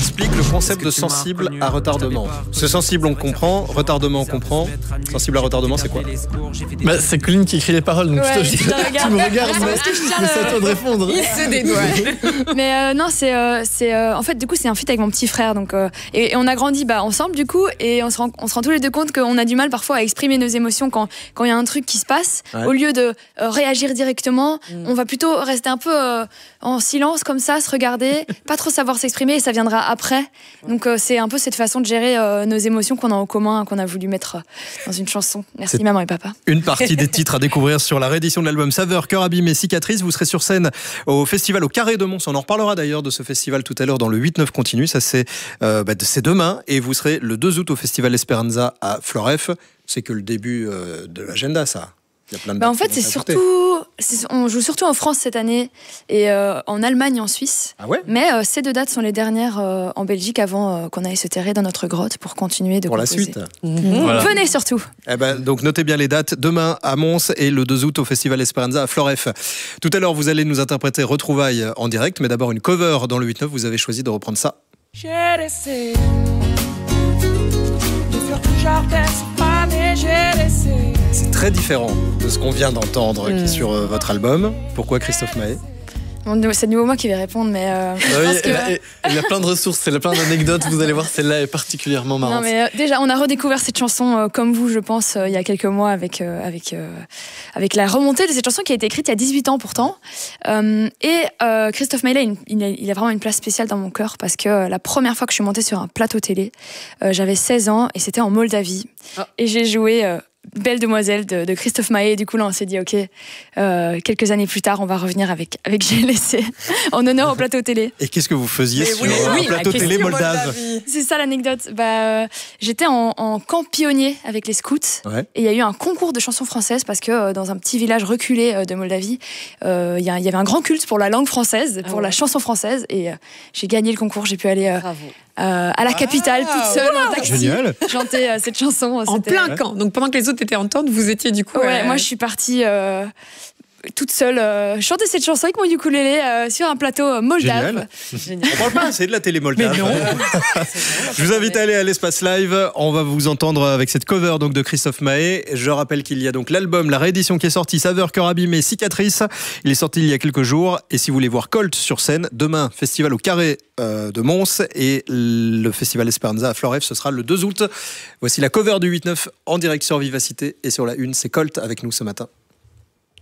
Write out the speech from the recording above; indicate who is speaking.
Speaker 1: explique le concept de sensible à retardement. C'est sensible, on comprend. Retardement, on comprend. Sensible à retardement, c'est quoi?
Speaker 2: C'est Colline qui écrit les paroles, donc
Speaker 3: Ouais,
Speaker 2: tu me regardes, mais c'est à toi de répondre.
Speaker 4: Il se dédouane.
Speaker 3: Mais non, c'est en fait, du coup, c'est un feat avec mon petit frère. Donc, et on a grandi ensemble, du coup, et on se rend tous les deux compte qu'on a du mal parfois à exprimer nos émotions quand il y a un truc qui se passe. Ouais. Au lieu de réagir directement, on va plutôt rester un peu en silence comme ça, se regarder, pas trop savoir s'exprimer, et ça viendra après. Donc c'est un peu cette façon de gérer nos émotions qu'on a en commun, qu'on a voulu mettre dans une chanson. Merci maman et papa.
Speaker 1: Une partie des titres à découvrir sur la réédition de l'album Saveur, Cœur abîmé, Cicatrice. Vous serez sur scène au festival au Carré de Mons. On en reparlera d'ailleurs de ce festival tout à l'heure dans le 8-9 continu. Ça c'est demain, et vous serez le 2 août au festival Esperanza à Floref. C'est que le début de l'agenda, ça. Il y a plein de
Speaker 3: en fait, on joue surtout en France cette année et en Allemagne et en Suisse.
Speaker 1: Ah ouais?
Speaker 3: Mais ces deux dates sont les dernières en Belgique avant qu'on aille se terrer dans notre grotte pour continuer de composer.
Speaker 1: Pour la suite.
Speaker 3: Voilà. Venez surtout.
Speaker 1: Donc notez bien les dates. Demain à Mons et le 2 août au festival Esperanza à Floref. Tout à l'heure, vous allez nous interpréter Retrouvailles en direct, mais d'abord une cover dans le 8-9. Vous avez choisi de reprendre ça.
Speaker 5: J'ai essayé de faire tout jardin, c'est pas, mais j'ai essayé.
Speaker 1: C'est très différent de ce qu'on vient d'entendre qui est sur votre album. Pourquoi Christophe Maé?
Speaker 3: C'est de nouveau moi qui vais répondre, mais
Speaker 2: il y a plein de ressources, il y a plein d'anecdotes. Vous allez voir, celle-là est particulièrement marrante.
Speaker 3: Non, mais déjà, on a redécouvert cette chanson comme vous, je pense, il y a quelques mois avec la remontée de cette chanson qui a été écrite il y a 18 ans pourtant. Christophe Maé, il a vraiment une place spéciale dans mon cœur parce que la première fois que je suis montée sur un plateau télé, j'avais 16 ans et c'était en Moldavie. Et j'ai joué Belle demoiselle de Christophe Maé. Du coup là on s'est dit ok, quelques années plus tard on va revenir avec J'ai laissé en honneur au plateau télé.
Speaker 1: Et qu'est-ce que vous faisiez sur un plateau télé moldave?
Speaker 3: C'est ça l'anecdote. J'étais en camp pionnier avec les scouts, et il y a eu un concours de chansons françaises parce que dans un petit village reculé de Moldavie il y avait un grand culte pour la langue française, pour la chanson française, et j'ai gagné le concours. J'ai pu aller à la capitale toute seule en taxi, chanter cette chanson
Speaker 4: en plein camp. Donc pendant que les autres étaient en tente, vous étiez du coup
Speaker 3: moi je suis partie toute seule chanter cette chanson avec mon ukulélé sur un plateau moldave.
Speaker 1: Génial. On parle pas assez de la télé moldave. Je vous invite à aller à l'Espace Live. On va vous entendre avec cette cover donc de Christophe Maé. Je rappelle qu'il y a donc l'album, la réédition qui est sortie, Saveur, Cœur abîmé, Cicatrice. Il est sorti il y a quelques jours. Et si vous voulez voir Colt sur scène, demain, festival au Carré de Mons, et le festival Esperanza à Floref, ce sera le 2 août. Voici la cover du 8-9 en direct sur Vivacité, et sur la une, c'est Colt avec nous ce matin.